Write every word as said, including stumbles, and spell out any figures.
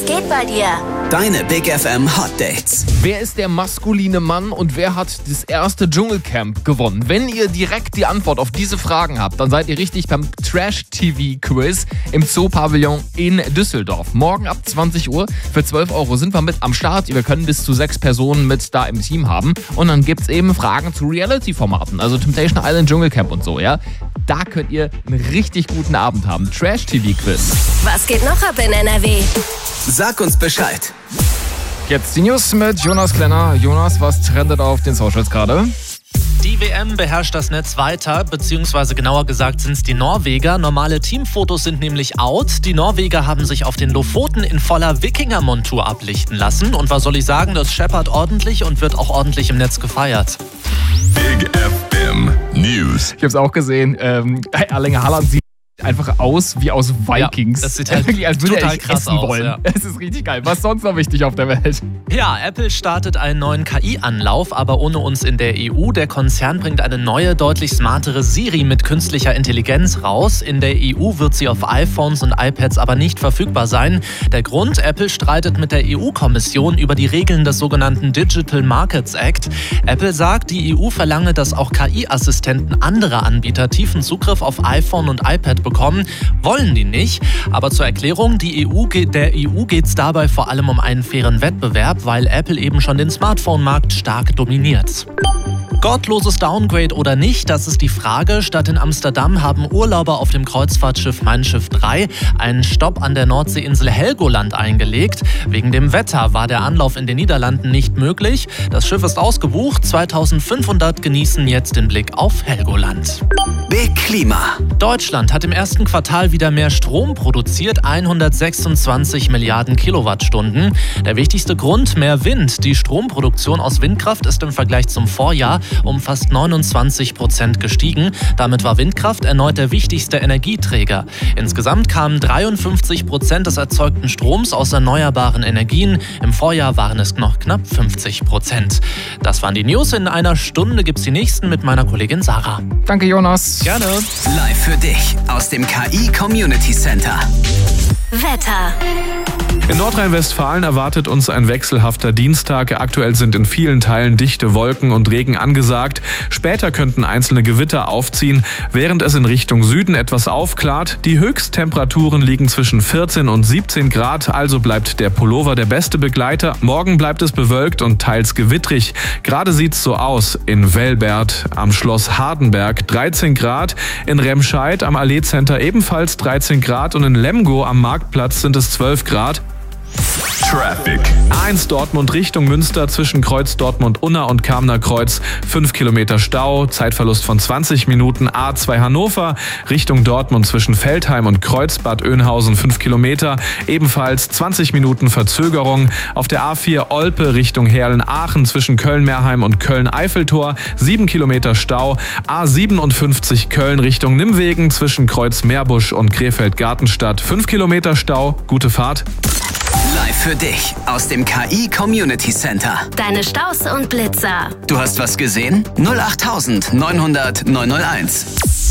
geht bei dir? Deine Big F M Hot Dates. Wer ist der maskuline Mann und wer hat das erste Dschungelcamp gewonnen? Wenn ihr direkt die Antwort auf diese Fragen habt, dann seid ihr richtig beim Trash-T V-Quiz im Zoo-Pavillon in Düsseldorf. Morgen ab zwanzig Uhr für zwölf Euro sind wir mit am Start. Wir können bis zu sechs Personen mit da im Team haben. Und dann gibt's eben Fragen zu Reality-Formaten, also Temptation Island, Dschungelcamp und so, ja. Da könnt ihr einen richtig guten Abend haben. Trash-T V-Quiz. Was geht noch ab in N R W? Sag uns Bescheid. Jetzt die News mit Jonas Klenner. Jonas, was trendet auf den Socials gerade? Die W M beherrscht das Netz weiter, beziehungsweise genauer gesagt sind es die Norweger. Normale Teamfotos sind nämlich out. Die Norweger haben sich auf den Lofoten in voller Wikingermontur ablichten lassen. Und was soll ich sagen, das scheppert ordentlich und wird auch ordentlich im Netz gefeiert. Big F M News. Ich habe es auch gesehen. Ähm, Erling Haaland sieht einfach aus wie aus Vikings. Ja, das sieht halt wirklich, als würde total er krass essen aus, wollen. ja. Es ist richtig geil. Was ist sonst noch wichtig auf der Welt? Ja, Apple startet einen neuen K I-Anlauf, aber ohne uns in der E U. Der Konzern bringt eine neue, deutlich smartere Siri mit künstlicher Intelligenz raus. In der E U wird sie auf iPhones und iPads aber nicht verfügbar sein. Der Grund? Apple streitet mit der E U-Kommission über die Regeln des sogenannten Digital Markets Act. Apple sagt, die E U verlange, dass auch K I-Assistenten anderer Anbieter tiefen Zugriff auf iPhone und iPad bekommen. Wollen die nicht. Aber zur Erklärung, die E U, der E U geht es dabei vor allem um einen fairen Wettbewerb, weil Apple eben schon den Smartphone-Markt stark dominiert. Gottloses Downgrade oder nicht, das ist die Frage. Statt in Amsterdam haben Urlauber auf dem Kreuzfahrtschiff Mein Schiff drei einen Stopp an der Nordseeinsel Helgoland eingelegt. Wegen dem Wetter war der Anlauf in den Niederlanden nicht möglich. Das Schiff ist ausgebucht. zweitausendfünfhundert genießen jetzt den Blick auf Helgoland. Big Klima. Deutschland hat im ersten Quartal wieder mehr Strom produziert, hundertsechsundzwanzig Milliarden Kilowattstunden. Der wichtigste Grund, mehr Wind. Die Stromproduktion aus Windkraft ist im Vergleich zum Vorjahr um fast neunundzwanzig Prozent gestiegen. Damit war Windkraft erneut der wichtigste Energieträger. Insgesamt kamen dreiundfünfzig Prozent des erzeugten Stroms aus erneuerbaren Energien. Im Vorjahr waren es noch knapp fünfzig Prozent. Das waren die News. In einer Stunde gibt's die nächsten mit meiner Kollegin Sarah. Danke, Jonas. Gerne. Live für dich aus dem K I Community Center. Wetter. In Nordrhein-Westfalen erwartet uns ein wechselhafter Dienstag. Aktuell sind in vielen Teilen dichte Wolken und Regen angesagt. Später könnten einzelne Gewitter aufziehen, während es in Richtung Süden etwas aufklart. Die Höchsttemperaturen liegen zwischen vierzehn und siebzehn Grad, also bleibt der Pullover der beste Begleiter. Morgen bleibt es bewölkt und teils gewittrig. Gerade sieht's so aus. In Welbert am Schloss Hardenberg dreizehn Grad, in Remscheid am Allee-Center ebenfalls dreizehn Grad und in Lemgo am Marktplatz sind es zwölf Grad. Traffic. A eins Dortmund Richtung Münster zwischen Kreuz Dortmund-Unna und Kamener Kreuz fünf Kilometer Stau, Zeitverlust von zwanzig Minuten. A zwei Hannover Richtung Dortmund zwischen Feldheim und Kreuzbad Oeynhausen fünf Kilometer, ebenfalls zwanzig Minuten Verzögerung. Auf der A vier Olpe Richtung Herlen-Aachen zwischen Köln-Meerheim und Köln-Eiffeltor sieben Kilometer Stau. A siebenundfünfzig Köln Richtung Nimwegen zwischen Kreuz Meerbusch und Krefeld-Gartenstadt fünf Kilometer Stau. Gute Fahrt. Live für dich aus dem K I Community Center. Deine Staus und Blitzer. Du hast was gesehen? null acht neunhundert neunhunderт neunhunderteins.